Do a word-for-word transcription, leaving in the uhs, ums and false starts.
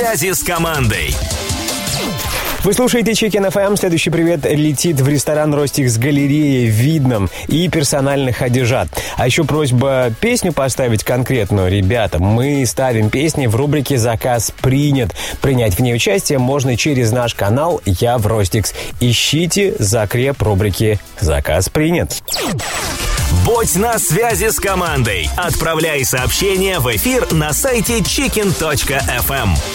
Связи с командой. Вы слушаете Chicken эф эм. Следующий привет летит в ресторан «Ростикс Галерея» в Видном и персональных одежат. А еще просьба песню поставить конкретную. Ребята, мы ставим песни в рубрике «Заказ принят». Принять в ней участие можно через наш канал «Я в Ростикс». Ищите закреп рубрики «Заказ принят». Будь на связи с командой. Отправляй сообщения в эфир на сайте чикен точка эф эм.